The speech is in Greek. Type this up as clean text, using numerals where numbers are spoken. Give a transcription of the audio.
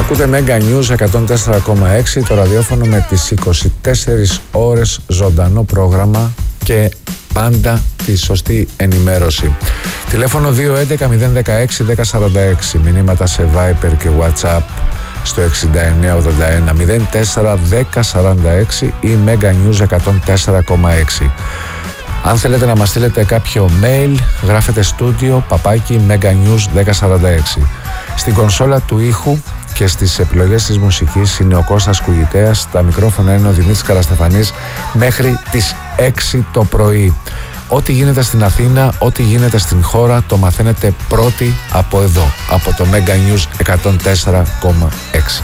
Ακούτε Mega News 104,6, το ραδιόφωνο με τις 24 ώρες ζωντανό πρόγραμμα και πάντα τη σωστή ενημέρωση. Τηλέφωνο 211-016-1046, μηνύματα σε Viber και WhatsApp στο 6981-04-1046 ή Mega News 104,6. Αν θέλετε να μας στείλετε κάποιο mail, γράφετε studio @meganews 1046. Στην κονσόλα του ήχου και στις επιλογές της μουσικής είναι ο Κώστας Κουγητέας, στα μικρόφωνα είναι ο Δημήτρης Καραστεφανής μέχρι τις 6 το πρωί. Ό,τι γίνεται στην Αθήνα, ό,τι γίνεται στην χώρα το μαθαίνετε πρώτοι από εδώ, από το Mega News 104,6.